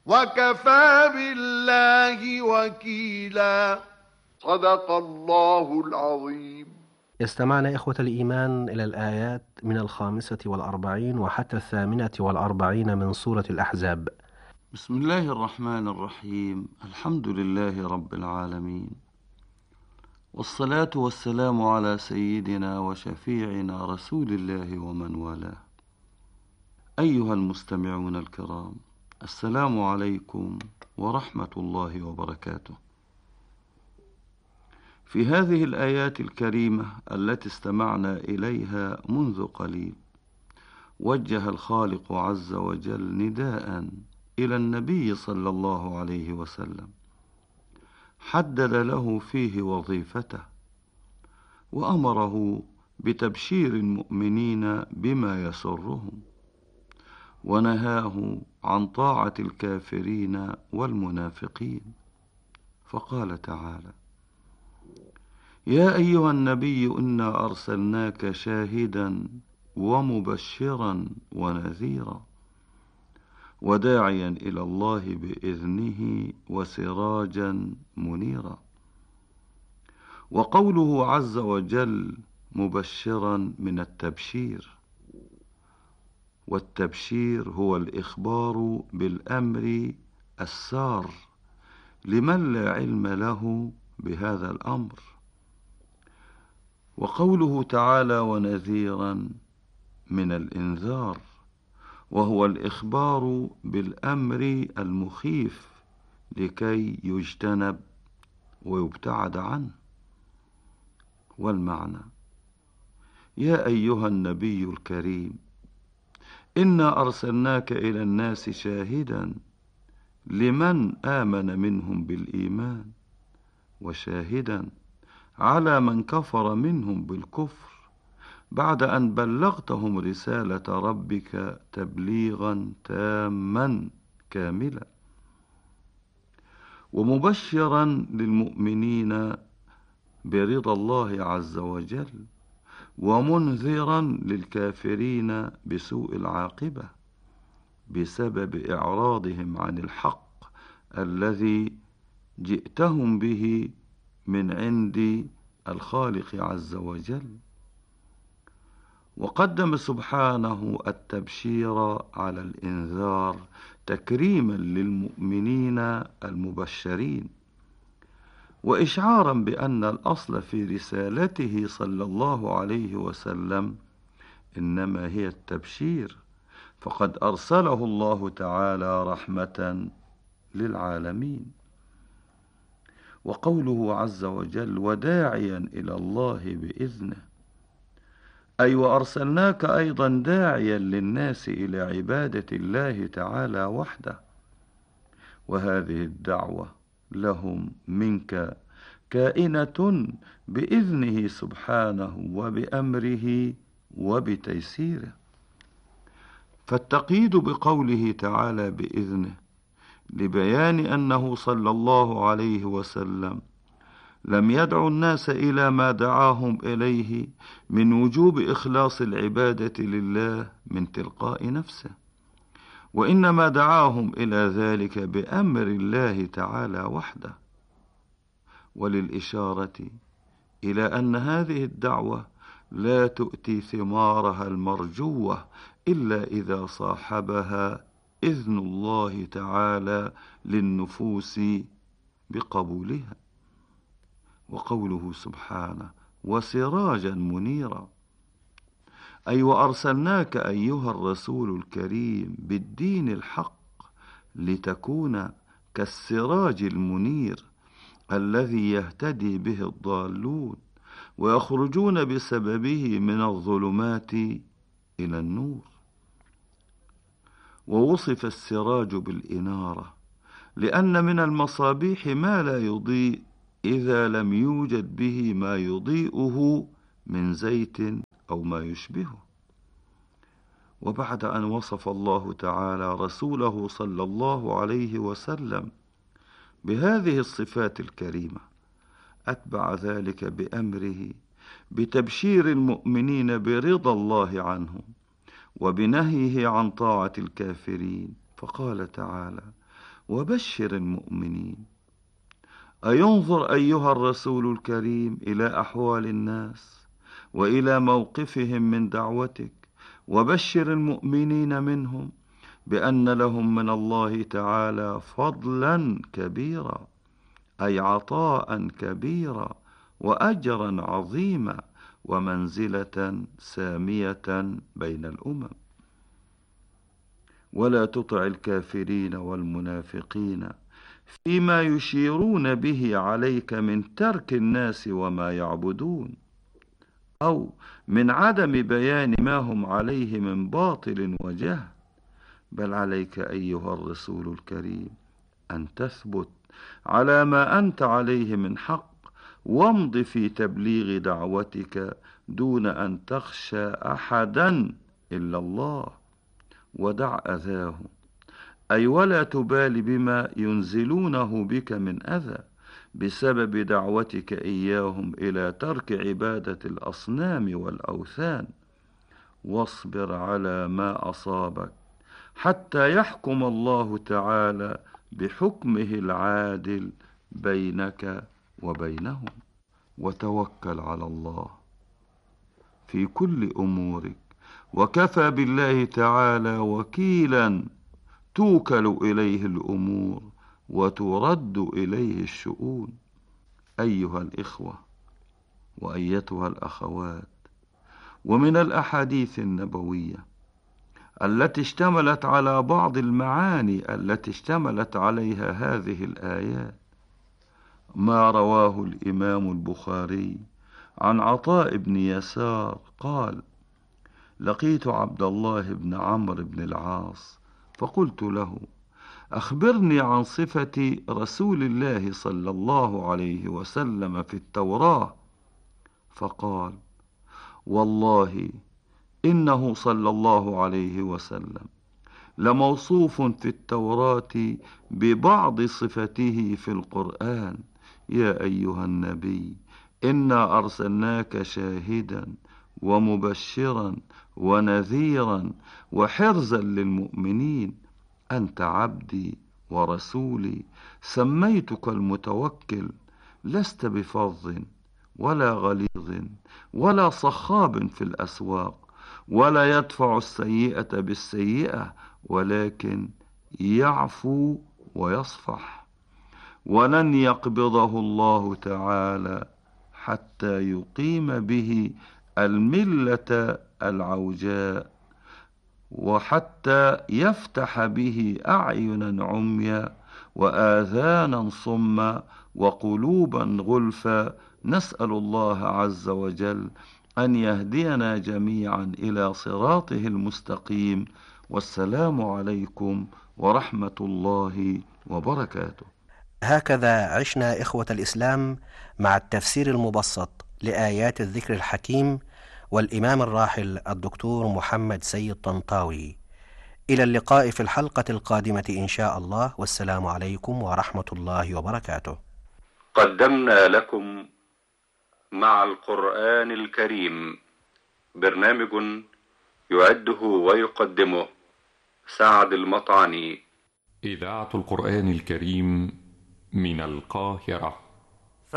وكفى بالله وكيلا. صدق الله العظيم. استمعنا إخوة الإيمان إلى الآيات من 45 وحتى 48 من سورة الأحزاب. بسم الله الرحمن الرحيم. الحمد لله رب العالمين، والصلاة والسلام على سيدنا وشفيعنا رسول الله ومن والاه. أيها المستمعون الكرام، السلام عليكم ورحمة الله وبركاته. في هذه الآيات الكريمة التي استمعنا إليها منذ قليل، وجه الخالق عز وجل نداء إلى النبي صلى الله عليه وسلم، حدد له فيه وظيفته، وأمره بتبشير المؤمنين بما يسرهم، ونهاه عن طاعة الكافرين والمنافقين. فقال تعالى: يا أيها النبي إنا أرسلناك شاهدا ومبشرا ونذيرا وداعيا إلى الله بإذنه وسراجا منيرا. وقوله عز وجل مبشرا من التبشير، والتبشير هو الإخبار بالأمر السار لمن لا علم له بهذا الأمر. وقوله تعالى ونذيرا من الإنذار، وهو الإخبار بالأمر المخيف لكي يجتنب ويبتعد عنه. والمعنى: يا أيها النبي الكريم، إنا أرسلناك إلى الناس شاهدا لمن آمن منهم بالإيمان، وشاهدا على من كفر منهم بالكفر، بعد أن بلغتهم رسالة ربك تبليغا تاما كاملا، ومبشرا للمؤمنين برضا الله عز وجل، ومنذرا للكافرين بسوء العاقبة بسبب إعراضهم عن الحق الذي جئتهم به من عند الخالق عز وجل. وقدم سبحانه التبشير على الإنذار تكريما للمؤمنين المبشرين، وإشعارا بأن الأصل في رسالته صلى الله عليه وسلم إنما هي التبشير، فقد أرسله الله تعالى رحمة للعالمين. وقوله عز وجل وداعيا إلى الله بإذنه، أي وأرسلناك أيضا داعيا للناس إلى عبادة الله تعالى وحده، وهذه الدعوة لهم منك كائنة بإذنه سبحانه وبأمره وبتيسيره. فالتقييد بقوله تعالى بإذنه لبيان أنه صلى الله عليه وسلم لم يدعو الناس إلى ما دعاهم إليه من وجوب إخلاص العبادة لله من تلقاء نفسه، وإنما دعاهم إلى ذلك بأمر الله تعالى وحده. وللإشارة إلى أن هذه الدعوة لا تؤتي ثمارها المرجوة إلا إذا صاحبها إذن الله تعالى للنفوس بقبولها. وقوله سبحانه وسراجا منيرا، أي وأرسلناك أيها الرسول الكريم بالدين الحق لتكون كالسراج المنير الذي يهتدي به الضالون ويخرجون بسببه من الظلمات إلى النور. ووصف السراج بالإنارة لأن من المصابيح ما لا يضيء إذا لم يوجد به ما يضيئه من زيت أو ما يشبهه. وبعد أن وصف الله تعالى رسوله صلى الله عليه وسلم بهذه الصفات الكريمة، أتبع ذلك بأمره بتبشير المؤمنين برضا الله عنهم وبنهيه عن طاعة الكافرين، فقال تعالى وبشر المؤمنين. أينظر أيها الرسول الكريم إلى أحوال الناس وإلى موقفهم من دعوتك، وبشر المؤمنين منهم بأن لهم من الله تعالى فضلا كبيرا، أي عطاء كبيرا وأجرا عظيما ومنزلة سامية بين الأمم. ولا تطع الكافرين والمنافقين فيما يشيرون به عليك من ترك الناس وما يعبدون، أو من عدم بيان ما هم عليه من باطل وجهل، بل عليك أيها الرسول الكريم أن تثبت على ما أنت عليه من حق، وامض في تبليغ دعوتك دون أن تخشى أحدا إلا الله، ودع أذاه، أي ولا تبال بما ينزلونه بك من أذى بسبب دعوتك إياهم إلى ترك عبادة الأصنام والأوثان، واصبر على ما أصابك حتى يحكم الله تعالى بحكمه العادل بينك وبينهم، وتوكل على الله في كل أمورك، وكفى بالله تعالى وكيلا توكل إليه الأمور وترد إليه الشؤون. أيها الإخوة وأيتها الأخوات، ومن الأحاديث النبوية التي اشتملت على بعض المعاني التي اشتملت عليها هذه الآيات ما رواه الإمام البخاري عن عطاء بن يسار قال: لقيت عبد الله بن عمرو بن العاص فقلت له: أخبرني عن صفة رسول الله صلى الله عليه وسلم في التوراة. فقال: والله إنه صلى الله عليه وسلم لموصوف في التوراة ببعض صفته في القرآن: يا أيها النبي إنا أرسلناك شاهدا ومبشرا ونذيرا وحرزا للمؤمنين، أنت عبدي ورسولي، سميتك المتوكل، لست بفظ ولا غليظ ولا صخاب في الأسواق، ولا يدفع السيئة بالسيئة، ولكن يعفو ويصفح، ولن يقبضه الله تعالى حتى يقيم به الملة العوجاء، وحتى يفتح به أعينا عميا وآذانا صما وقلوبا غلفا. نسأل الله عز وجل أن يهدينا جميعا إلى صراطه المستقيم. والسلام عليكم ورحمة الله وبركاته. هكذا عشنا إخوة الإسلام مع التفسير المبسط لآيات الذكر الحكيم والإمام الراحل الدكتور محمد سيد طنطاوي. إلى اللقاء في الحلقة القادمة إن شاء الله، والسلام عليكم ورحمة الله وبركاته. قدمنا لكم مع القرآن الكريم برنامج يعده ويقدمه سعد المطعني. إذاعة القرآن الكريم من القاهرة.